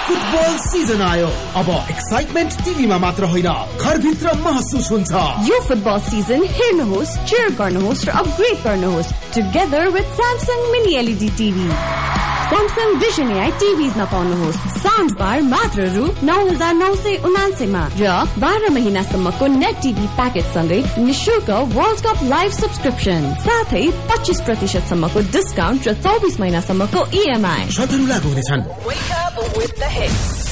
Football season आयो। अब excitement टिभीमा मात्र होइन, घरभित्र महसुस हुन्छ। यो फुटबल सिजन हेर्नुहोस्, cheer गर्नुहोस् र अपग्रेड गर्नुहोस् together with Samsung Mini LED TV. Samsung Vision AI TVs मा पाउनुहोस् साउन्ड बार मात्र रु 9999 मा र 12 महिनासम्मको नेट टिभी प्याकेज सँगै निशुल्क वर्ल्ड कप लाइभ सब्स्क्रिप्सन साथै 25% सम्मको डिस्काउन्ट र 24 महिनासम्मको EMI। शर्तहरू लागू हुनेछन्। Wake up with the hits.